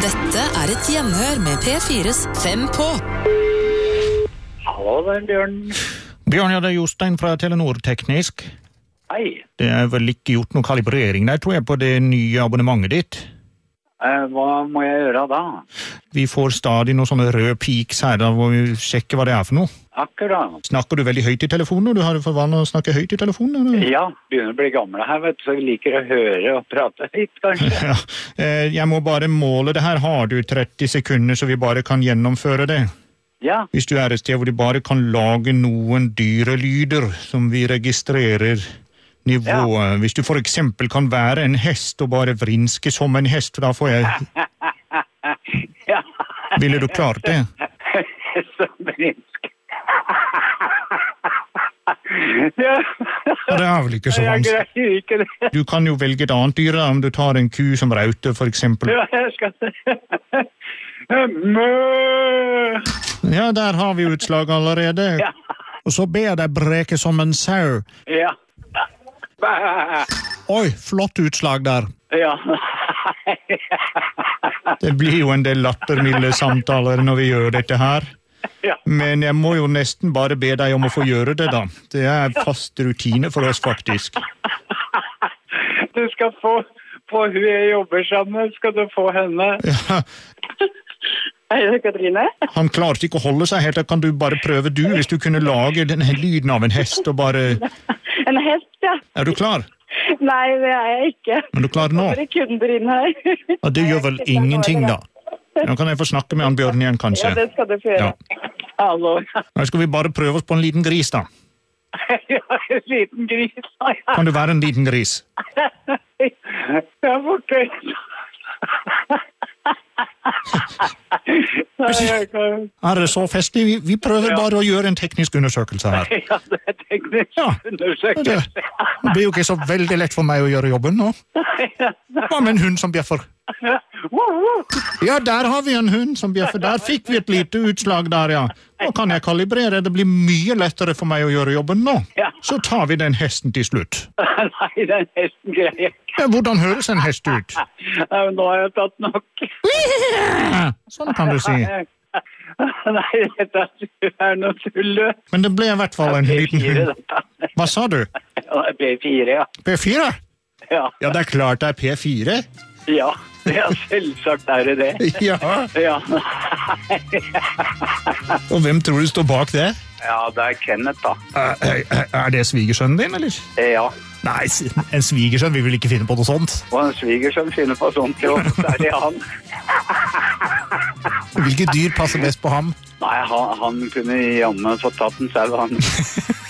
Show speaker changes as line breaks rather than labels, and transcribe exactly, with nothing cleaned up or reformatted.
Dette er et gjenhør med P fires Fem på.
Hallo, det er Bjørn.
Bjørn, ja, det er Jostein fra Telenor Teknisk.
Hei.
Det er vel ikke gjort noen kalibrering der, tror jeg, på det nye abonnementet ditt.
Eh, hva må jeg gjøre da?
Vi får stadig noen sånne røde piks her, da hvor vi sjekker hva det er for noe.
Akkurat.
Snakker du veldig høyt i telefonen, og du har for vane å snakke høyt i telefonen? Eller?
Ja, begynner å bli gammel her, vet du, så vi liker å høre og prate litt, kanskje.
Ja, eh, jeg må bare måle det her. Har du tretti sekunder så vi bare kan gjennomføre det?
Ja.
Hvis du er et sted hvor du bare kan lage noen dyrelyder som vi registrerer nivået. Ja. Hvis du for eksempel kan være en hest og bare vrinske som en hest, da får jeg...
Ja.
Ville du klart det?
Som vrinske. Ja.
Og det er vel ikke så vanskelig.
Jeg greier ikke det.
Du kan jo velge et annet dyr, om du tar en ku som rauter, for eksempel.
Ja, jeg skal se. Mø!
Ja, der har vi utslag allerede.
Ja.
Og så ber jeg deg breke som en sau.
Ja.
Oi, flott utslag der.
Ja.
Det blir jo en del lattermilde samtaler når vi gjør dette her.
Ja.
Men jeg må jo nesten bare be deg om å få gjøre det da. Det er fast rutine for oss faktisk.
Du skal få, få hun jeg jobber sammen, skal du få henne.
Ja.
Hei, det er Katrine.
Han klarte ikke å holde seg helt. Kan du bare prøve du, hvis du kunne lage denne lyden av en hest og bare...
En hest, ja.
Er du klar?
Nei, det er jeg ikke.
Er du klar nå?
Det er kunder inn her.
Ja, det gjør vel ingenting da. Nå kan jeg få snakke med han Bjørn igjen, kanskje.
Ja, det skal du få gjøre.
Ja.
Hallo.
Nå skal vi bare prøve oss på en liten gris da.
Ja, en liten gris.
Kan du være en liten gris?
Jeg får ikke...
Er det så festlig? Vi, vi prøver
Ja.
bare å gjøre en teknisk undersøkelse her.
Ja, det er teknisk
Ja.
undersøkelse.
Det, det blir jo ikke så veldig lett for meg å gjøre jobben nå. Hva med en hund som bjeffer? Ja, der har vi en hund som bjeffer. Der fikk vi et lite utslag der, ja. Nå kan jeg kalibrere. Det blir mye lettere for meg å gjøre jobben nå.
Ja.
Så tar vi den hesten til slutt.
Nei, den hesten greier jeg ikke.
Ja, hvordan høres en hest ut?
Nei, men nå har jeg tatt nok.
Sånn kan du si.
Nei, dette er noe tull.
Men det ble i hvert fall en
P
liten
fire,
hund.
dette.
Hva sa du?
Ja, P fire, ja.
P fire?
Ja,
Ja, det er klart det er P fire.
ja. Ja, selvsagt er det det.
Ja.
Ja.
Og hvem tror du står bak det?
Ja, det er Kenneth, da.
Er, er, er det svigersønnen din, eller?
Ja,
Nei, en svigersønn vil vel ikke finne på noe sånt.
og en sviger som finner på sånt, jo. Det er det han.
Hvilke dyr passer best på ham?
Nei, han, han kunne jammen få tatt en selv, han.